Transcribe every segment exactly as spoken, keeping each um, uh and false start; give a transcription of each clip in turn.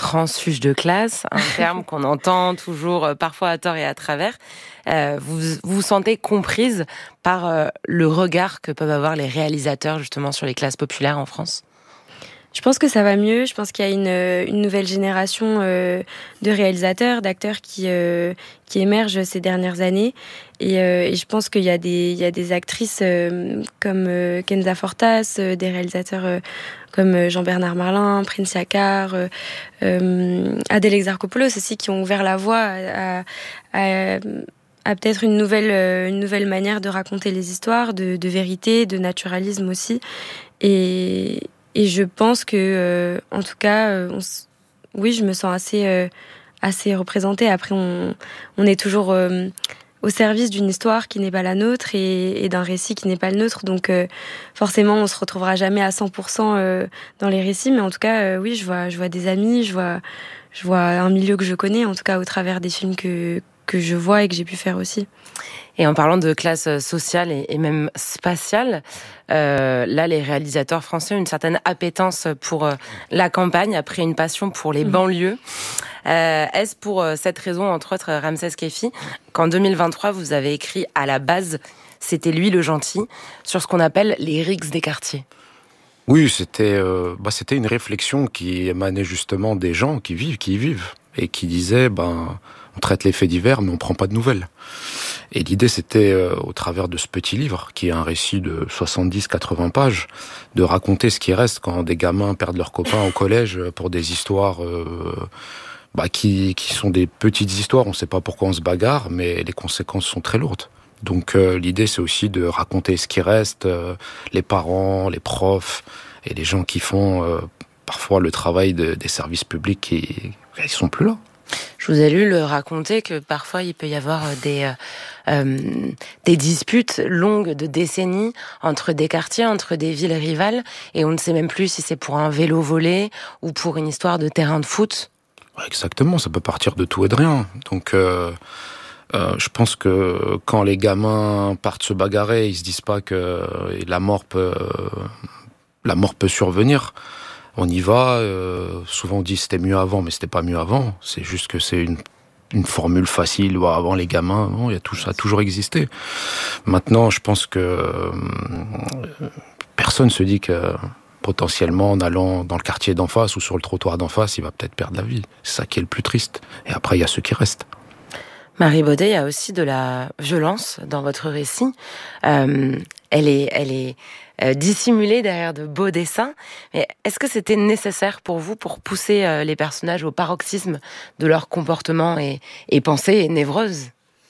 transfuge de classe, un terme qu'on entend toujours euh, parfois à tort et à travers. Euh, vous, vous vous sentez comprise par euh, le regard que peuvent avoir les réalisateurs justement sur les classes populaires en France ? Je pense que ça va mieux. Je pense qu'il y a une, une nouvelle génération euh, de réalisateurs, d'acteurs qui, euh, qui émergent ces dernières années. Et, euh, et je pense qu'il y a des, il y a des actrices euh, comme euh, Kenza Fortas, euh, des réalisateurs euh, comme Jean-Bernard Marlin, Prince Yakar, euh, euh, Adèle Exarchopoulos aussi, qui ont ouvert la voie à, à, à, à peut-être une nouvelle, une nouvelle manière de raconter les histoires, de, de vérité, de naturalisme aussi. Et... Et je pense que, euh, en tout cas, euh, on s... oui, je me sens assez, euh, assez représentée. Après, on, on est toujours euh, au service d'une histoire qui n'est pas la nôtre et, et d'un récit qui n'est pas le nôtre. Donc, euh, forcément, on se retrouvera jamais à cent pour cent euh, dans les récits. Mais en tout cas, euh, oui, je vois, je vois des amis, je vois, je vois un milieu que je connais, en tout cas au travers des films que, que je vois et que j'ai pu faire aussi. Et en parlant de classe sociale et, et même spatiale, euh, là, les réalisateurs français ont une certaine appétence pour euh, la campagne, après une passion pour les banlieues. Euh, est-ce pour euh, cette raison, entre autres, Ramsès Keifi, qu'en deux mille vingt-trois, vous avez écrit à la base, c'était lui le gentil, sur ce qu'on appelle les rixes des quartiers ? Oui, c'était, euh, bah, c'était une réflexion qui émanait justement des gens qui vivent, qui y vivent, et qui disaient, ben, on traite les faits divers, mais on prend pas de nouvelles. Et l'idée, c'était, euh, au travers de ce petit livre, qui est un récit de soixante-dix à quatre-vingts pages, de raconter ce qui reste quand des gamins perdent leurs copains au collège pour des histoires euh, bah, qui, qui sont des petites histoires. On sait pas pourquoi on se bagarre, mais les conséquences sont très lourdes. Donc euh, l'idée, c'est aussi de raconter ce qui reste, euh, les parents, les profs, et les gens qui font euh, parfois le travail de, des services publics qui ils sont plus là. Je vous ai lu le raconter que parfois il peut y avoir des euh, des disputes longues de décennies entre des quartiers, entre des villes rivales, et on ne sait même plus si c'est pour un vélo volé ou pour une histoire de terrain de foot. Exactement, ça peut partir de tout et de rien. Donc euh, euh, je pense que quand les gamins partent se bagarrer, ils se disent pas que la mort peut la mort peut survenir. On y va, euh, souvent on dit c'était mieux avant, mais c'était pas mieux avant. C'est juste que c'est une, une formule facile, ou avant les gamins, non, il y a tout, ça a toujours existé. Maintenant, je pense que euh, personne se dit que potentiellement, en allant dans le quartier d'en face ou sur le trottoir d'en face, il va peut-être perdre la vie. C'est ça qui est le plus triste. Et après, il y a ceux qui restent. Marie Baudet, il y a aussi de la violence dans votre récit. Euh, elle est, elle est euh, dissimulée derrière de beaux dessins. Mais est-ce que c'était nécessaire pour vous pour pousser euh, les personnages au paroxysme de leur comportement et, et pensée et névrose ?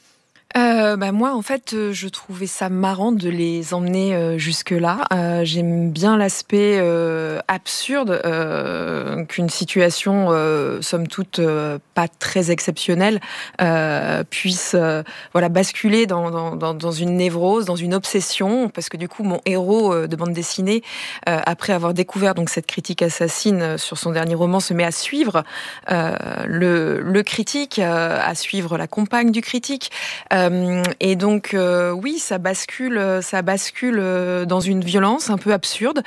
Euh, bah moi, en fait, euh, je trouvais ça marrant de les emmener euh, jusque-là. Euh, j'aime bien l'aspect euh, absurde euh, qu'une situation, euh, somme toute, euh, pas très exceptionnelle, euh, puisse euh, voilà, basculer dans, dans, dans une névrose, dans une obsession, parce que du coup, mon héros euh, de bande dessinée, euh, après avoir découvert donc cette critique assassine sur son dernier roman, se met à suivre euh, le, le critique, euh, à suivre la compagne du critique. Euh, et donc euh, oui, ça bascule, ça bascule dans une violence un peu absurde.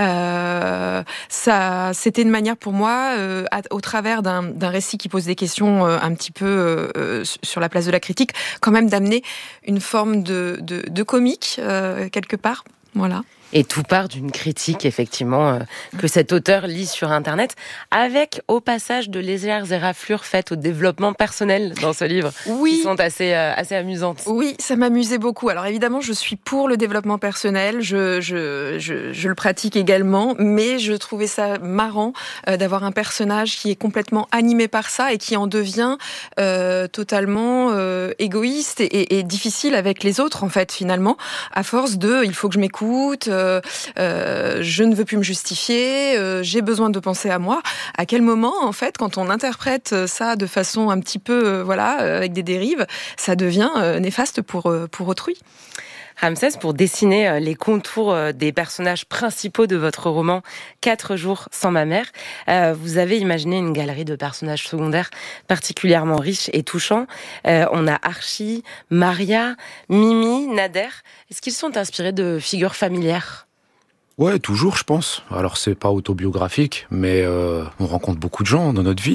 Euh, ça, c'était une manière pour moi, euh, à, au travers d'un, d'un récit qui pose des questions euh, un petit peu euh, sur la place de la critique, quand même d'amener une forme de, de, de comique euh, quelque part. Voilà. Et tout part d'une critique, effectivement, euh, que cet auteur lit sur Internet, avec, au passage, de légères éraflures faites au développement personnel dans ce livre, oui. qui sont assez, euh, assez amusantes. Oui, ça m'amusait beaucoup. Alors évidemment, je suis pour le développement personnel, je, je, je, je le pratique également, mais je trouvais ça marrant euh, d'avoir un personnage qui est complètement animé par ça et qui en devient euh, totalement euh, égoïste et, et, et difficile avec les autres, en fait, finalement, à force de « il faut que je m'écoute », Euh, euh, je ne veux plus me justifier, euh, j'ai besoin de penser à moi. À quel moment, en fait, quand on interprète ça de façon un petit peu, euh, voilà, euh, avec des dérives, ça devient euh, néfaste pour, euh, pour autrui. Ramsès, pour dessiner les contours des personnages principaux de votre roman « Quatre jours sans ma mère », euh, vous avez imaginé une galerie de personnages secondaires particulièrement riche et touchants. Euh, on a Archie, Maria, Mimi, Nader. Est-ce qu'ils sont inspirés de figures familières ? Ouais, toujours, je pense. Alors, c'est pas autobiographique, mais euh, on rencontre beaucoup de gens dans notre vie.